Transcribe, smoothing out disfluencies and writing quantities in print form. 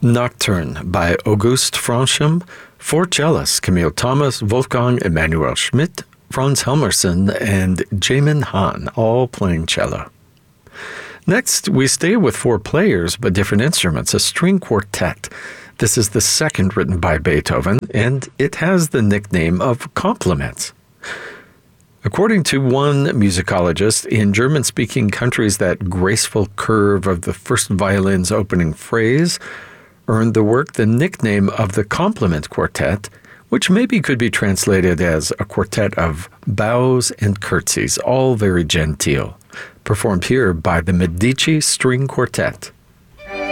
Nocturne by August Franchum, for cellists Camille Thomas, Wolfgang Emanuel Schmidt, Franz Helmerson, and Jamin Hahn, all playing cello. Next, we stay with four players but different instruments, a string quartet. This is the second written by Beethoven, and it has the nickname of Compliments. According to one musicologist, in German-speaking countries, that graceful curve of the first violin's opening phrase earned the work the nickname of the Compliment Quartet, which maybe could be translated as a quartet of bows and curtsies, all very genteel, performed here by the Medici String Quartet.